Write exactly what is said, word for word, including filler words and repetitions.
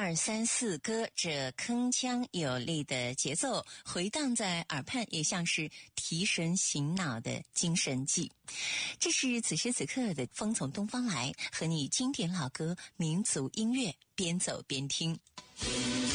二三四歌，这铿锵有力的节奏回荡在耳畔，也像是提神醒脑的精神剂。这是此时此刻的风从东方来，和你经典老歌民族音乐边走边听。